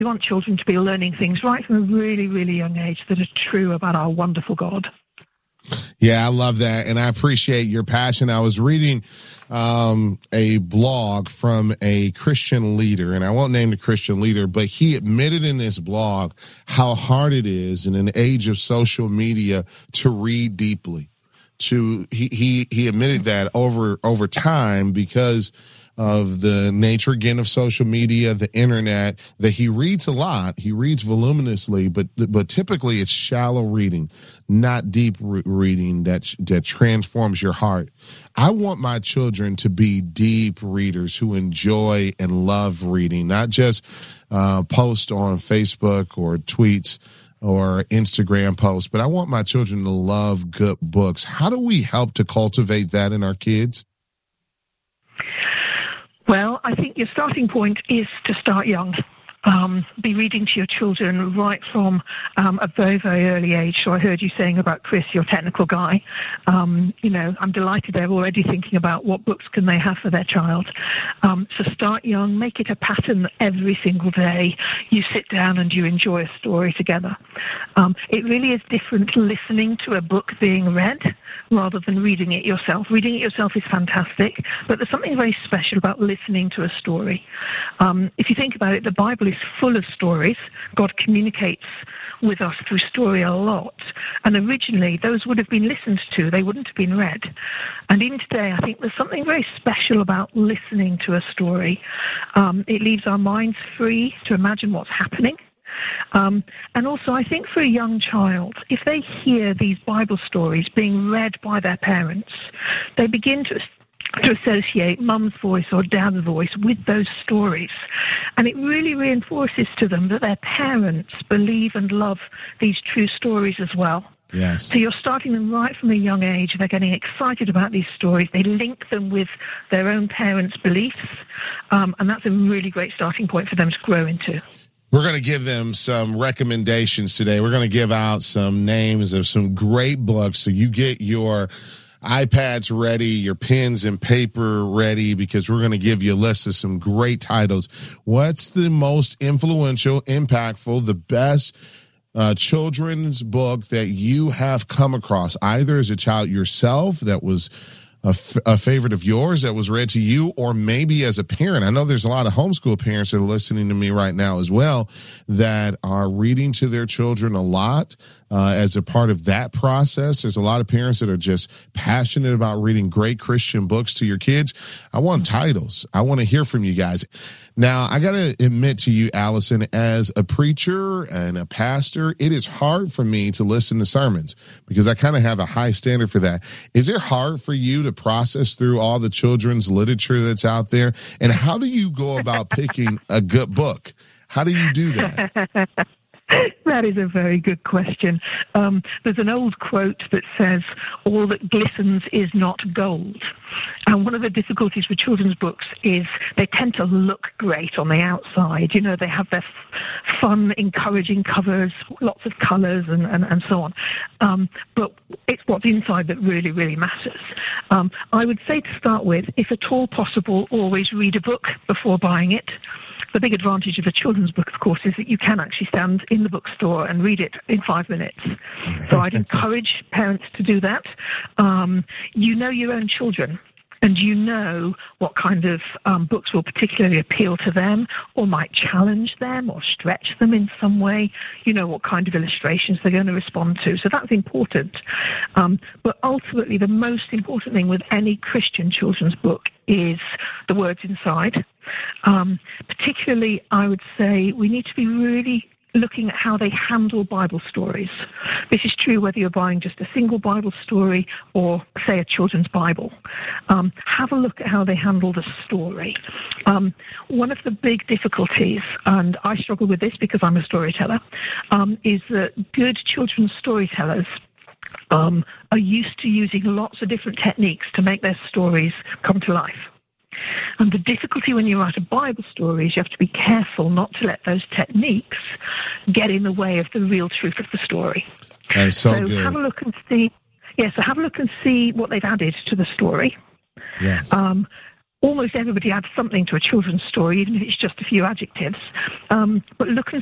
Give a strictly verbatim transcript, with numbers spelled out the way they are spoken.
We want children to be learning things right from a really, really young age that are true about our wonderful God. Yeah, I love that, and I appreciate your passion. I was reading um, a blog from a Christian leader, and I won't name the Christian leader, but he admitted in this blog how hard it is in an age of social media to read deeply. To he he he admitted that over over time because of the nature, again, of social media, the internet, that he reads a lot. He reads voluminously, but but typically it's shallow reading, not deep re- reading that that transforms your heart. I want my children to be deep readers who enjoy and love reading, not just uh, post on Facebook or tweets or Instagram posts, but I want my children to love good books. How do we help to cultivate that in our kids? Well, I think your starting point is to start young. Um, be reading to your children right from um, a very, very early age. So I heard you saying about Chris, your technical guy. Um, you know, I'm delighted they're already thinking about what books can they have for their child. Um, so start young, make it a pattern every single day. You sit down and you enjoy a story together. Um, it really is different listening to a book being read rather than reading it yourself. Reading it yourself is fantastic, but there's something very special about listening to a story. Um, if you think about it, the Bible is full of stories. God communicates with us through story a lot. And originally, those would have been listened to. They wouldn't have been read. And even today, I think there's something very special about listening to a story. Um, it leaves our minds free to imagine what's happening. Um, and also, I think for a young child, if they hear these Bible stories being read by their parents, they begin to to associate mum's voice or dad's voice with those stories. And it really reinforces to them that their parents believe and love these true stories as well. Yes. So you're starting them right from a young age. They're getting excited about these stories. They link them with their own parents' beliefs. Um, and that's a really great starting point for them to grow into. We're going to give them some recommendations today. We're going to give out some names of some great books so you get your iPads ready, your pens and paper ready, because we're going to give you a list of some great titles. What's the most influential, impactful, the best uh, children's book that you have come across, either as a child yourself that was a, f- a favorite of yours that was read to you, or maybe as a parent? I know there's a lot of homeschool parents that are listening to me right now as well that are reading to their children a lot. Uh, as a part of that process, there's a lot of parents that are just passionate about reading great Christian books to your kids. I want titles. I want to hear from you guys. Now, I got to admit to you, Allison, as a preacher and a pastor, it is hard for me to listen to sermons because I kind of have a high standard for that. Is it hard for you to process through all the children's literature that's out there? And how do you go about picking a good book? How do you do that? That is a very good question. Um, there's an old quote that says, all that glistens is not gold. And one of the difficulties with children's books is they tend to look great on the outside. You know, they have their f- fun, encouraging covers, lots of colors and, and, and so on. Um, but it's what's inside that really, really matters. Um, I would say to start with, if at all possible, always read a book before buying it. The big advantage of a children's book, of course, is that you can actually stand in the bookstore and read it in five minutes. So I'd encourage parents to do that. Um, you know your own children, and you know what kind of um, books will particularly appeal to them or might challenge them or stretch them in some way. You know what kind of illustrations they're going to respond to. So that's important. Um, but ultimately, the most important thing with any Christian children's book is the words inside. Um, particularly, I would say we need to be really looking at how they handle Bible stories. This is true whether you're buying just a single Bible story or, say, a children's Bible. Um, have a look at how they handle the story. Um, one of the big difficulties, and I struggle with this because I'm a storyteller, um, is that good children's storytellers um, are used to using lots of different techniques to make their stories come to life. And the difficulty when you write a Bible story is you have to be careful not to let those techniques get in the way of the real truth of the story. That is so, so good. have a look and see. Yeah, so have a look and see what they've added to the story. Yes. Um, almost everybody adds something to a children's story, even if it's just a few adjectives. Um, but look and